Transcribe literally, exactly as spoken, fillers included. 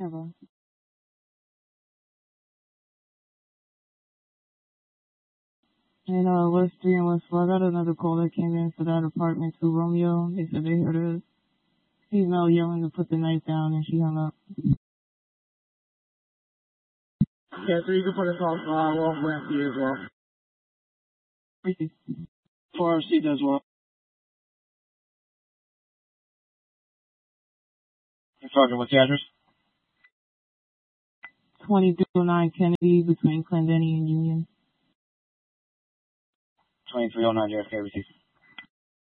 Hello. And uh, West three and West four, I got another call that came in for that apartment to Romeo. They said they heard a female yelling to put the knife down, and she hung up. Yeah, so you can put us on uh, Wolf Ramsey as well. four R C as well. You're talking, what's the address? twenty-three oh nine Kennedy between Clendenny and Union. twenty-three oh nine J F K, received.